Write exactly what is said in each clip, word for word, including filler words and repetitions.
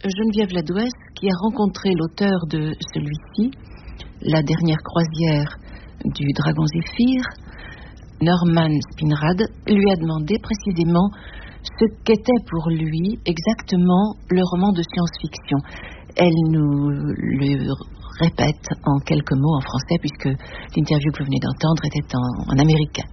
Geneviève Ladouès, qui a rencontré l'auteur de celui-ci, La dernière croisière du Dragon Zéphyr, Norman Spinrad, lui a demandé précisément ce qu'était pour lui exactement le roman de science-fiction. Elle nous le répète en quelques mots en français, puisque l'interview que vous venez d'entendre était en, en américain.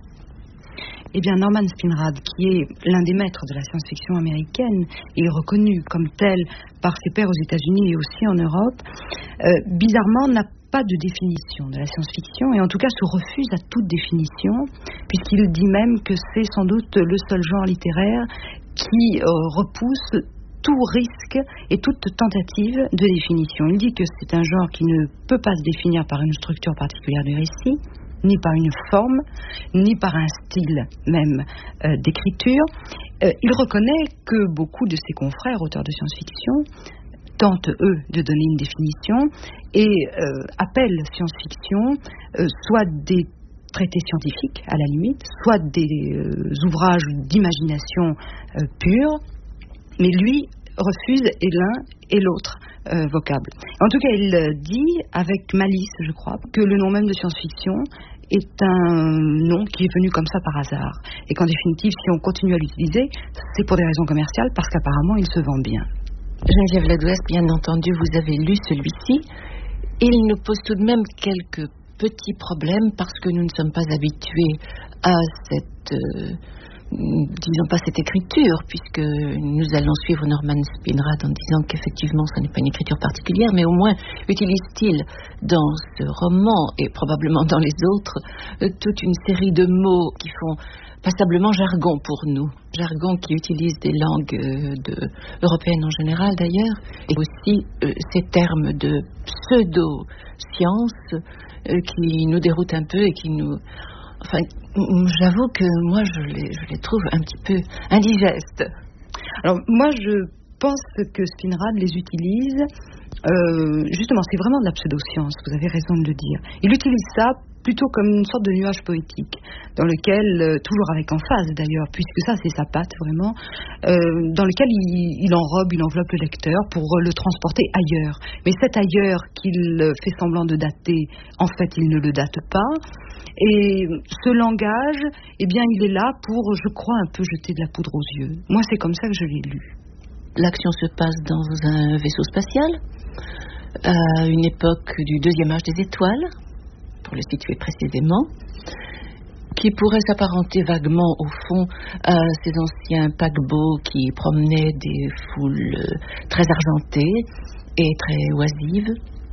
Eh bien, Norman Spinrad, qui est l'un des maîtres de la science-fiction américaine, et reconnu comme tel par ses pairs aux États-Unis et aussi en Europe, euh, bizarrement n'a pas de définition de la science-fiction, et en tout cas se refuse à toute définition, puisqu'il dit même que c'est sans doute le seul genre littéraire qui euh, repousse tout risque et toute tentative de définition. Il dit que c'est un genre qui ne peut pas se définir par une structure particulière du récit, ni par une forme, ni par un style même euh, d'écriture. Euh, il reconnaît que beaucoup de ses confrères, auteurs de science-fiction, tentent, eux, de donner une définition et euh, appellent science-fiction euh, soit des traités scientifiques, à la limite, soit des euh, ouvrages d'imagination euh, pure, mais lui refuse et l'un et l'autre euh, vocable. En tout cas, il dit, avec malice, je crois, que le nom même de science-fiction est un nom qui est venu comme ça par hasard, et qu'en définitive, si on continue à l'utiliser, c'est pour des raisons commerciales, parce qu'apparemment, il se vend bien. Geneviève Ladouès, bien entendu, vous avez lu celui-ci. Il nous pose tout de même quelques petits problèmes, parce que nous ne sommes pas habitués à cette... Euh, disons pas cette écriture, puisque nous allons suivre Norman Spinrad en disant qu'effectivement ce n'est pas une écriture particulière, mais au moins utilise-t-il dans ce roman et probablement dans les autres euh, toute une série de mots qui font passablement jargon pour nous, jargon qui utilise des langues euh, de, européennes en général d'ailleurs, et aussi euh, ces termes de pseudo-science euh, qui nous déroutent un peu et qui nous... Enfin, j'avoue que moi, je les, je les trouve un petit peu indigestes. Alors, moi, je pense que Spinrad les utilise, euh, justement, c'est vraiment de la pseudo-science, vous avez raison de le dire. Il utilise ça plutôt comme une sorte de nuage poétique, dans lequel, euh, toujours avec emphase d'ailleurs, puisque ça, c'est sa patte, vraiment, euh, dans lequel il, il enrobe, il enveloppe le lecteur pour le transporter ailleurs. Mais cet ailleurs qu'il fait semblant de dater, en fait, il ne le date pas. Et ce langage, eh bien, il est là pour, je crois, un peu jeter de la poudre aux yeux. Moi, c'est comme ça que je l'ai lu. L'action se passe dans un vaisseau spatial, à une époque du deuxième âge des étoiles, pour le situer précisément, qui pourrait s'apparenter vaguement, au fond, à ces anciens paquebots qui promenaient des foules très argentées et très oisives,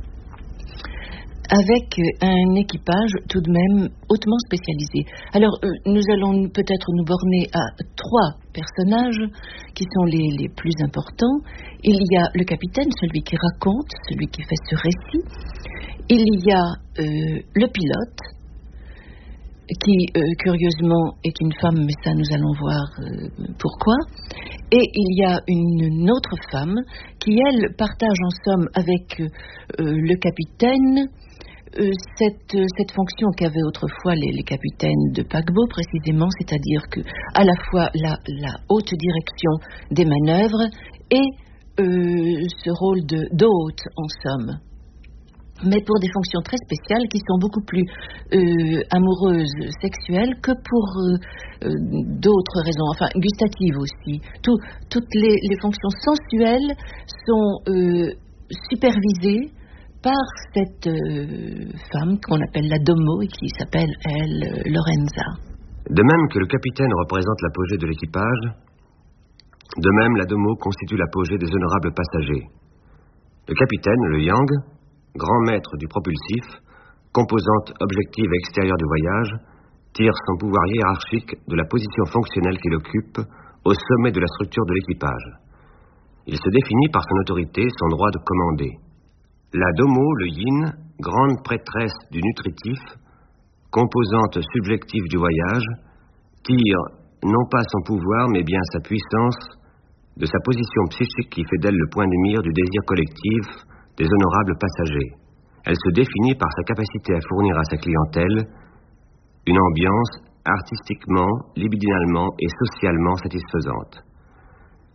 avec un équipage tout de même hautement spécialisé. Alors, euh, nous allons peut-être nous borner à trois personnages qui sont les, les plus importants. Il y a le capitaine, celui qui raconte, celui qui fait ce récit. Il y a euh, le pilote, qui, euh, curieusement, est une femme, mais ça, nous allons voir euh, pourquoi. Et il y a une, une autre femme qui, elle, partage en somme avec euh, le capitaine Euh, cette, euh, cette fonction qu'avaient autrefois les, les capitaines de paquebot, précisément, c'est-à-dire que à la fois la, la haute direction des manœuvres et euh, ce rôle de, d'hôte, en somme. Mais pour des fonctions très spéciales qui sont beaucoup plus euh, amoureuses, sexuelles, que pour euh, euh, d'autres raisons, enfin gustatives aussi. Tout, toutes les, les fonctions sensuelles sont euh, supervisées par cette euh, femme qu'on appelle la Domo et qui s'appelle, elle, euh, Lorenza. De même que le capitaine représente l'apogée de l'équipage, de même la Domo constitue l'apogée des honorables passagers. Le capitaine, le Yang, grand maître du propulsif, composante objective et extérieure du voyage, tire son pouvoir hiérarchique de la position fonctionnelle qu'il occupe au sommet de la structure de l'équipage. Il se définit par son autorité, son droit de commander. La Domo, le Yin, grande prêtresse du nutritif, composante subjective du voyage, tire non pas son pouvoir, mais bien sa puissance, de sa position psychique qui fait d'elle le point de mire du désir collectif des honorables passagers. Elle se définit par sa capacité à fournir à sa clientèle une ambiance artistiquement, libidinalement et socialement satisfaisante.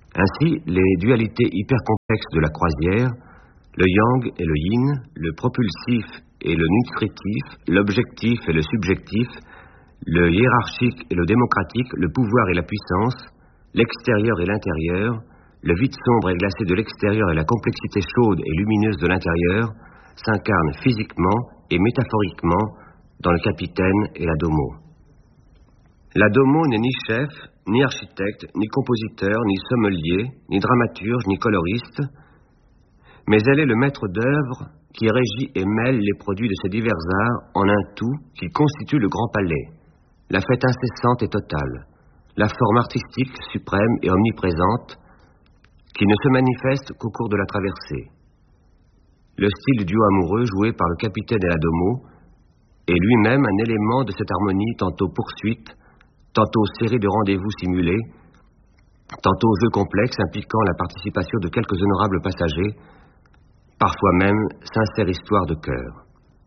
Ainsi, les dualités hypercomplexes de la croisière, le yang et le yin, le propulsif et le nutritif, l'objectif et le subjectif, le hiérarchique et le démocratique, le pouvoir et la puissance, l'extérieur et l'intérieur, le vide sombre et glacé de l'extérieur et la complexité chaude et lumineuse de l'intérieur s'incarnent physiquement et métaphoriquement dans le capitaine et la domo. La domo n'est ni chef, ni architecte, ni compositeur, ni sommelier, ni dramaturge, ni coloriste, mais elle est le maître d'œuvre qui régit et mêle les produits de ces divers arts en un tout qui constitue le grand palais, la fête incessante et totale, la forme artistique suprême et omniprésente qui ne se manifeste qu'au cours de la traversée. Le style du duo amoureux joué par le capitaine et la domo est lui-même un élément de cette harmonie tantôt poursuite, tantôt série de rendez-vous simulés, tantôt jeu complexe impliquant la participation de quelques honorables passagers, parfois même sincère histoire de cœur.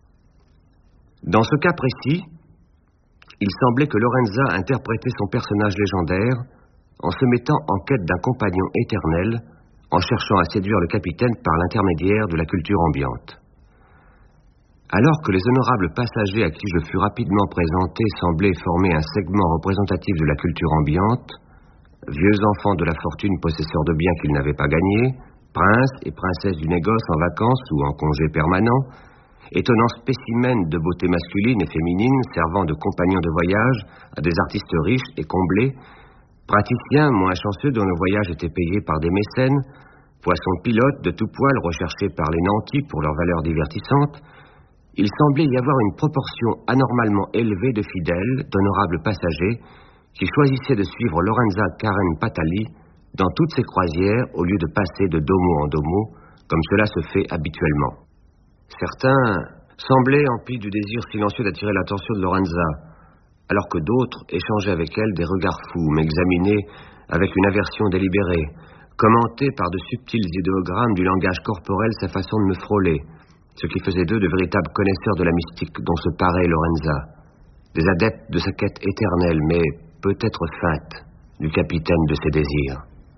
Dans ce cas précis, il semblait que Lorenza interprétait son personnage légendaire en se mettant en quête d'un compagnon éternel, en cherchant à séduire le capitaine par l'intermédiaire de la culture ambiante. Alors que les honorables passagers à qui je fus rapidement présenté semblaient former un segment représentatif de la culture ambiante, vieux enfants de la fortune possesseurs de biens qu'ils n'avaient pas gagnés, princes et princesses du négoce en vacances ou en congé permanent, étonnants spécimens de beauté masculine et féminine servant de compagnons de voyage à des artistes riches et comblés, praticiens moins chanceux dont le voyage était payé par des mécènes, poissons pilotes de tout poil recherchés par les nantis pour leurs valeurs divertissantes, il semblait y avoir une proportion anormalement élevée de fidèles, d'honorables passagers, qui choisissaient de suivre Lorenza Karen Patali dans toutes ses croisières au lieu de passer de domo en domo, comme cela se fait habituellement. Certains semblaient emplis du désir silencieux d'attirer l'attention de Lorenza, alors que d'autres échangeaient avec elle des regards fous, m'examinaient avec une aversion délibérée, commentaient par de subtils idéogrammes du langage corporel sa façon de me frôler, ce qui faisait d'eux de véritables connaisseurs de la mystique dont se parait Lorenza, des adeptes de sa quête éternelle, mais peut-être feinte, du capitaine de ses désirs.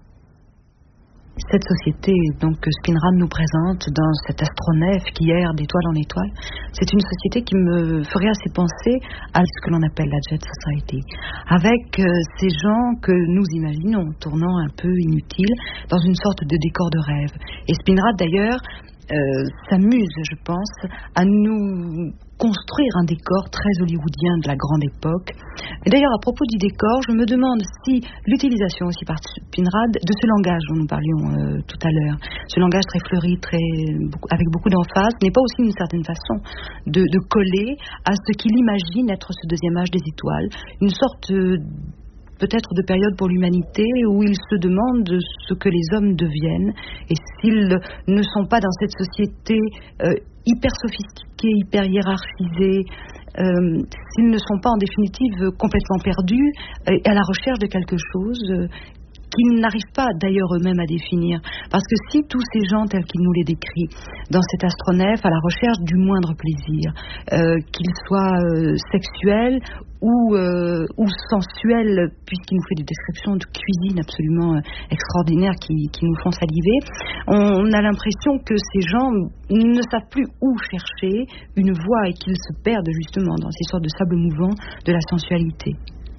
Cette société donc que Spinrad nous présente dans cet astronef qui erre d'étoile en étoile, c'est une société qui me ferait assez penser à ce que l'on appelle la Jet Society, avec euh, ces gens que nous imaginons tournant un peu inutiles dans une sorte de décor de rêve. Et Spinrad d'ailleurs euh, s'amuse, je pense, à nous construire un décor très hollywoodien de la grande époque. Et d'ailleurs, à propos du décor, je me demande si l'utilisation aussi par Spinrad de ce langage dont nous parlions euh, tout à l'heure, ce langage très fleuri, très, beaucoup, avec beaucoup d'emphase, n'est pas aussi une certaine façon de, de coller à ce qu'il imagine être ce deuxième âge des étoiles, une sorte euh, peut-être de période pour l'humanité où il se demande ce que les hommes deviennent et s'ils ne sont pas dans cette société euh, hyper sophistiquée, hyper hiérarchisée, euh, s'ils ne sont pas en définitive complètement perdus et à la recherche de quelque chose euh, qu'ils n'arrivent pas d'ailleurs eux-mêmes à définir. Parce que si tous ces gens tels qu'il nous les décrit dans cet astronef à la recherche du moindre plaisir, euh, qu'il soit euh, sexuel ou, euh, ou sensuel, puisqu'il nous fait des descriptions de cuisine absolument euh, extraordinaires qui, qui nous font saliver, on a l'impression que ces gens ne savent plus où chercher une voie et qu'ils se perdent justement dans ces sortes de sables mouvants de la sensualité.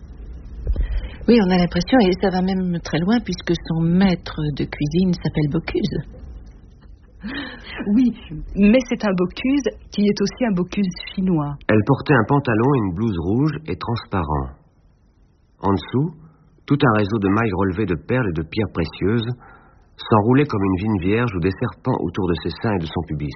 Oui, on a l'impression, et ça va même très loin, puisque son maître de cuisine s'appelle Bocuse. Oui, mais c'est un Bocuse qui est aussi un Bocuse chinois. Elle portait un pantalon et une blouse rouge et transparent. En dessous, tout un réseau de mailles relevées de perles et de pierres précieuses s'enroulait comme une vigne vierge ou des serpents autour de ses seins et de son pubis.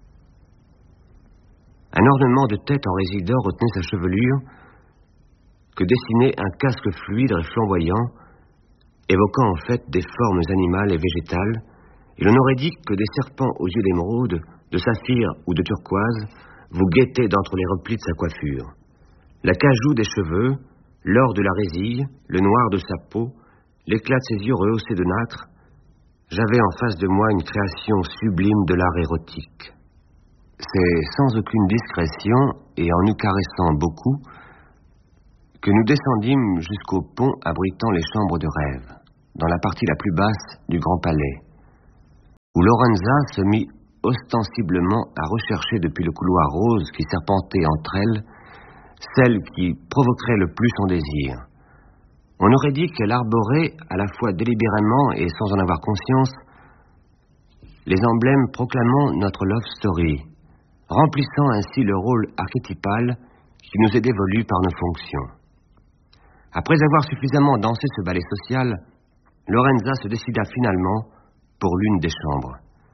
Un ornement de tête en résil d'or retenait sa chevelure, que dessinait un casque fluide et flamboyant, évoquant en fait des formes animales et végétales, et l'on aurait dit que des serpents aux yeux d'émeraude, de saphir ou de turquoise vous guettaient d'entre les replis de sa coiffure. L'acajou des cheveux, l'or de la résille, le noir de sa peau, l'éclat de ses yeux rehaussés de nacre, j'avais en face de moi une création sublime de l'art érotique. C'est sans aucune discrétion, et en nous caressant beaucoup, que nous descendîmes jusqu'au pont abritant les chambres de rêve. dans la partie la plus basse du Grand Palais, où Lorenza se mit ostensiblement à rechercher depuis le couloir rose qui serpentait entre elles, celle qui provoquerait le plus son désir. On aurait dit qu'elle arborait, à la fois délibérément et sans en avoir conscience, les emblèmes proclamant notre love story, remplissant ainsi le rôle archétypal qui nous est dévolu par nos fonctions. Après avoir suffisamment dansé ce ballet social, Lorenza se décida finalement pour l'une des chambres.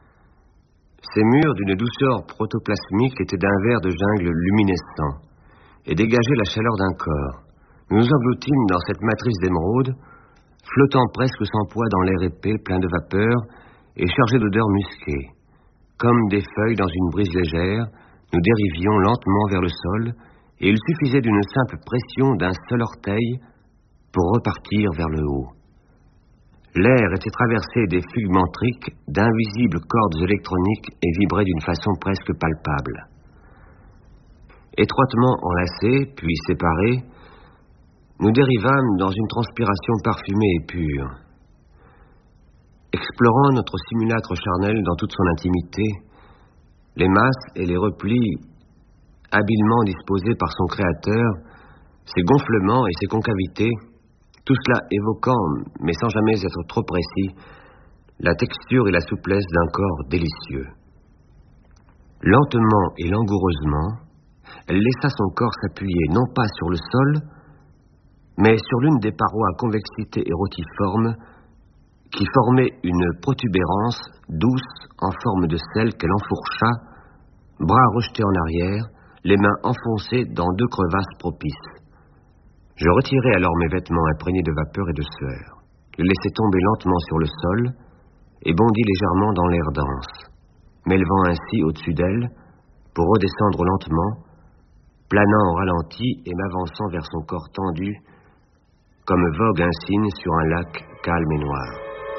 Ces murs, d'une douceur protoplasmique, étaient d'un vert de jungle luminescent et dégageaient la chaleur d'un corps. Nous nous engloutîmes dans cette matrice d'émeraude, flottant presque sans poids dans l'air épais, plein de vapeur et chargé d'odeurs musquées. Comme des feuilles dans une brise légère, nous dérivions lentement vers le sol, et il suffisait d'une simple pression d'un seul orteil pour repartir vers le haut. L'air était traversé des fugues mentriques d'invisibles cordes électroniques et vibrait d'une façon presque palpable. Étroitement enlacés, puis séparés, nous dérivâmes dans une transpiration parfumée et pure. Explorant notre simulacre charnel dans toute son intimité, les masses et les replis habilement disposés par son créateur, ses gonflements et ses concavités, tout cela évoquant, mais sans jamais être trop précis, la texture et la souplesse d'un corps délicieux. Lentement et langoureusement, elle laissa son corps s'appuyer non pas sur le sol, mais sur l'une des parois à convexité érotiforme qui formait une protubérance douce en forme de sel qu'elle enfourcha, bras rejetés en arrière, les mains enfoncées dans deux crevasses propices. Je retirai alors mes vêtements imprégnés de vapeur et de sueur, les laissai tomber lentement sur le sol et bondis légèrement dans l'air dense, m'élevant ainsi au-dessus d'elle pour redescendre lentement, planant au ralenti et m'avançant vers son corps tendu comme vogue un cygne sur un lac calme et noir.